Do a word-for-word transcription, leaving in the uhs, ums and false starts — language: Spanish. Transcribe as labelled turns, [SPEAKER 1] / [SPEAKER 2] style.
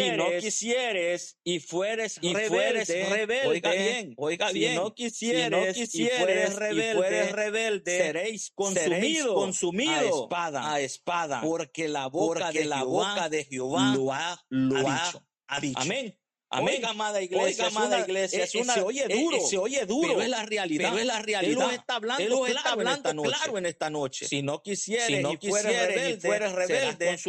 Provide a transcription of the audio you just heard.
[SPEAKER 1] si no quisieres
[SPEAKER 2] y fueres
[SPEAKER 1] y
[SPEAKER 2] rebelde,
[SPEAKER 1] fueres rebelde,
[SPEAKER 2] oiga bien, oiga
[SPEAKER 1] si
[SPEAKER 2] bien,
[SPEAKER 1] no quisieres,
[SPEAKER 2] si no quisieres
[SPEAKER 1] y fueres
[SPEAKER 2] y
[SPEAKER 1] rebelde,
[SPEAKER 2] fueres rebelde,
[SPEAKER 1] seréis consumido,
[SPEAKER 2] consumido
[SPEAKER 1] a espada,
[SPEAKER 2] a espada,
[SPEAKER 1] porque la boca
[SPEAKER 2] porque
[SPEAKER 1] de
[SPEAKER 2] la
[SPEAKER 1] Jehová
[SPEAKER 2] boca de Jehová
[SPEAKER 1] lo ha,
[SPEAKER 2] lo
[SPEAKER 1] ha
[SPEAKER 2] ha
[SPEAKER 1] dicho, ha dicho.
[SPEAKER 2] Amén.
[SPEAKER 1] Amén.
[SPEAKER 2] Oiga, amada iglesia,
[SPEAKER 1] Oiga,
[SPEAKER 2] es
[SPEAKER 1] amada
[SPEAKER 2] una-
[SPEAKER 1] iglesia,
[SPEAKER 2] eh,
[SPEAKER 1] es
[SPEAKER 2] eh,
[SPEAKER 1] una,
[SPEAKER 2] se oye
[SPEAKER 1] eh,
[SPEAKER 2] duro,
[SPEAKER 1] eh, se oye duro,
[SPEAKER 2] pero es la realidad,
[SPEAKER 1] pero es la realidad.
[SPEAKER 2] Él lo está hablando
[SPEAKER 1] Él lo
[SPEAKER 2] claro
[SPEAKER 1] está
[SPEAKER 2] en esta
[SPEAKER 1] hablando
[SPEAKER 2] noche.
[SPEAKER 1] claro en esta noche.
[SPEAKER 2] Si no quisieres
[SPEAKER 1] Si no
[SPEAKER 2] y fueres
[SPEAKER 1] quisieres y
[SPEAKER 2] rebelde,
[SPEAKER 1] fueres
[SPEAKER 2] serás
[SPEAKER 1] rebelde,